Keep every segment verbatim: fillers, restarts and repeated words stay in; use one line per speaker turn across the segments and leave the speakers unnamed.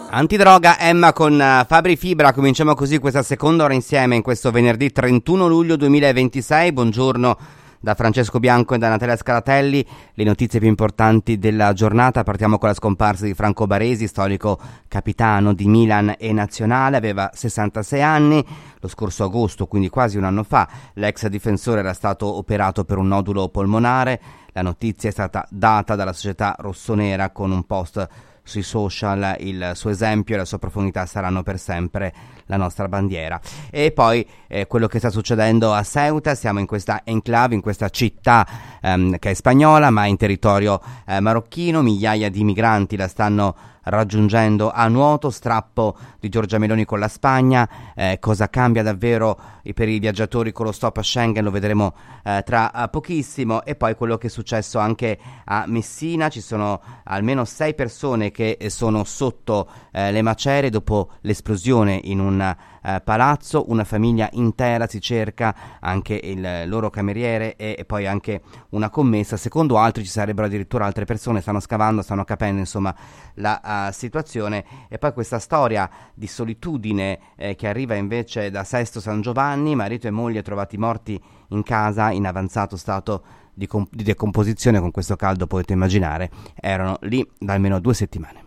Antidroga Emma con uh, Fabri Fibra. Cominciamo così questa seconda ora insieme in questo venerdì trentuno luglio duemilaventisei. Buongiorno da Francesco Bianco e da Natalia Scaratelli. Le notizie più importanti della giornata. Partiamo con la scomparsa di Franco Baresi, storico capitano di Milan e Nazionale. Aveva sessantasei anni. Lo scorso agosto, quindi quasi un anno fa, l'ex difensore era stato operato per un nodulo polmonare. La notizia è stata data dalla società rossonera con un post sui social. Il suo esempio e la sua profondità saranno per sempre la nostra bandiera. E poi eh, quello che sta succedendo a Ceuta. Siamo in questa enclave, in questa città ehm, che è spagnola ma in territorio eh, marocchino. Migliaia di migranti la stanno raggiungendo a nuoto. Strappo di Giorgia Meloni con la Spagna. Eh, cosa cambia davvero per i viaggiatori con lo stop a Schengen lo vedremo eh, tra uh, pochissimo. E poi quello che è successo anche a Messina. Ci sono almeno sei persone che sono sotto eh, le macerie dopo l'esplosione in un eh, palazzo. Una famiglia intera si cerca, anche il loro cameriere e, e poi anche una commessa. Secondo altri ci sarebbero addirittura altre persone. Stanno scavando, stanno capendo insomma la uh, situazione. E poi questa storia di solitudine eh, che arriva invece da Sesto San Giovanni. Marito e moglie trovati morti in casa in avanzato stato di, comp- di decomposizione. Con questo caldo potete immaginare erano lì da almeno due settimane.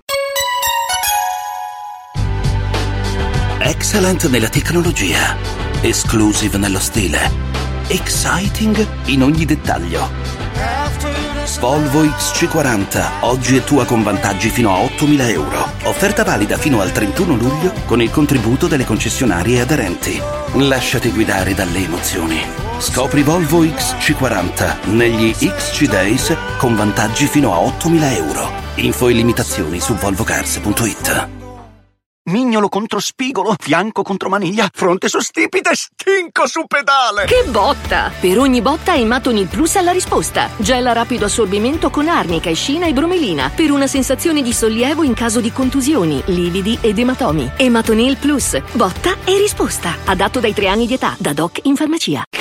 Excellent nella tecnologia, exclusive nello stile, exciting in ogni dettaglio. Volvo X C quaranta, oggi è tua con vantaggi fino a ottomila euro. Offerta valida fino al trentuno luglio con il contributo delle concessionarie aderenti. Lasciati guidare dalle emozioni. Scopri Volvo X C quaranta negli X C Days con vantaggi fino a ottomila euro. Info e limitazioni su volvocars punto it.
Mignolo contro spigolo, fianco contro maniglia, fronte su stipite, stinco su pedale.
Che botta! Per ogni botta Ematonil Plus ha la risposta. Gel a rapido assorbimento con arnica, escina e bromelina per una sensazione di sollievo in caso di contusioni, lividi ed ematomi. Ematonil Plus, botta e risposta. Adatto dai tre anni di età, da Doc in farmacia.